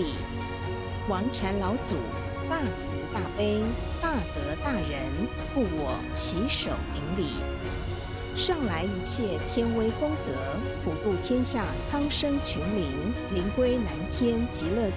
礼。王禅老祖大慈大悲大德大仁，故我起手顶礼。上来一切天威功德，普度天下苍生群灵，灵归南天极乐